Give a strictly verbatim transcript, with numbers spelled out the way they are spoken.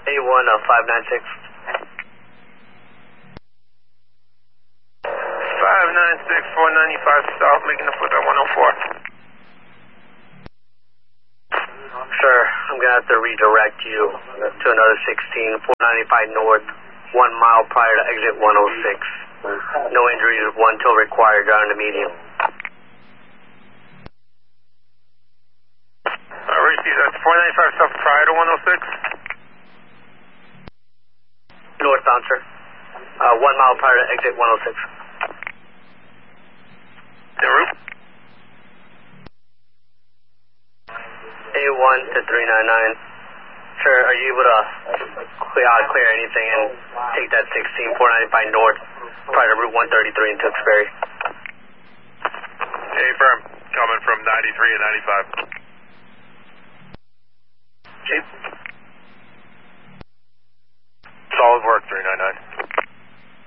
A one, uh, five nine six. five nine six, four ninety-five south, making a flip at one oh four. Sir, I'm going to have to redirect you to another sixteen, four ninety-five north, one mile prior to exit one oh six. No injuries, one till required, down in the medium. Uh, repeat, that's four ninety-five south prior to one oh six? Northbound, sir. Uh, one mile prior to exit one oh six. En route? A one to three nine nine. Sir, are you able to clear, uh, clear anything and take that sixteen, four ninety-five north prior to Route one thirty-three in Tewksbury? A firm, coming from ninety-three and ninety-five. Chief? Solid work, three nine nine.